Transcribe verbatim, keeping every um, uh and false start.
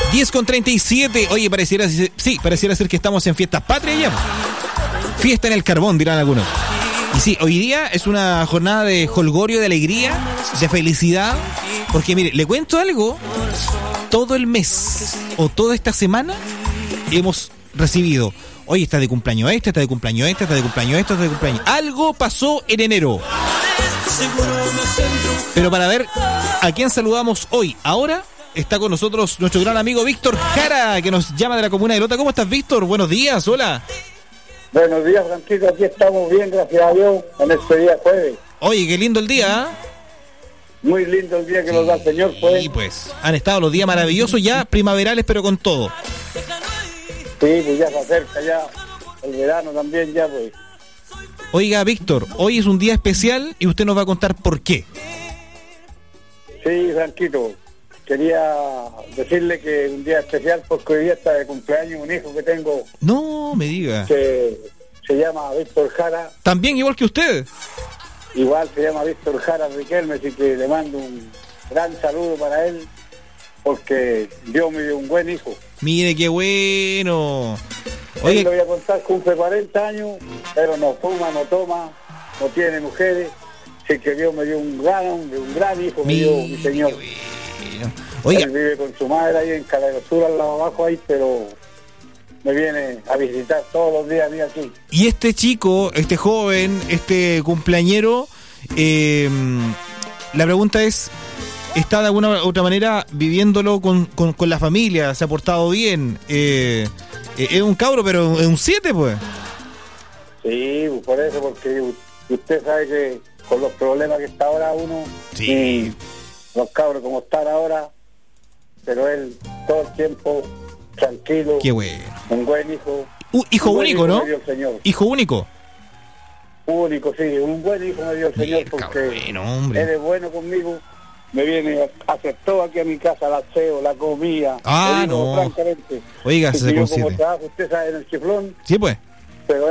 diez con treinta y siete. Oye, pareciera, sí, pareciera ser que estamos en fiestas patrias ya. Fiesta en el carbón, dirán algunos. Y sí, hoy día es una jornada de jolgorio, de alegría, de felicidad. Porque mire, le cuento algo. Todo el mes o toda esta semana hemos recibido: oye, está de cumpleaños este, está de cumpleaños este, está de cumpleaños este, está de cumpleaños. Algo pasó en enero. Pero para ver a quién saludamos hoy, ahora está con nosotros nuestro gran amigo Víctor Jara, que nos llama de la comuna de Lota. ¿Cómo estás, Víctor? Buenos días, hola. Buenos días, Francisco, aquí estamos bien, gracias a Dios, en este día jueves. Oye, qué lindo el día, ¿eh? Muy lindo el día que sí, nos da el Señor, pues. Sí, pues, han estado los días maravillosos ya, primaverales, pero con todo. Sí, pues ya se acerca ya el verano también ya, pues. Oiga, Víctor, hoy es un día especial y usted nos va a contar por qué. Sí, Franquito, quería decirle que es un día especial porque hoy día está de cumpleaños un hijo que tengo. No me diga. Que se llama Víctor Jara. ¿También igual que usted? Igual se llama Víctor Jara Riquelme, así que le mando un gran saludo para él porque Dios me dio un buen hijo. Mire, qué bueno. Oye, le voy a contar, cumple cuarenta años, pero no fuma, no toma, no tiene mujeres. Así que Dios me dio un gran hombre, un gran hijo, me dio mi señor. Bueno. Oiga. Él vive con su madre ahí en Calarosura, al lado abajo ahí, pero me viene a visitar todos los días a mí aquí. Y este chico, este joven, este cumpleañero, eh, la pregunta es, ¿está de alguna u otra manera viviéndolo con, con, con la familia? ¿Se ha portado bien? Eh, eh, es un cabro, pero es un siete, pues. Sí, por eso, porque usted sabe que con los problemas que está ahora uno, sí, y los cabros como están ahora, pero él todo el tiempo tranquilo. Qué bueno. Un buen hijo. Uh, hijo un único, hijo ¿no? Me dio el Señor. Hijo único. Único, sí, un buen hijo me dio el Señor. Mirka, porque bueno, hombre. Él es bueno conmigo. Me viene, aceptó aquí a mi casa el aseo, la comida. Ah, digo, no. francamente. Oiga, que se yo consigue. como trabajo, usted sabe, en el chiflón. Sí, pues.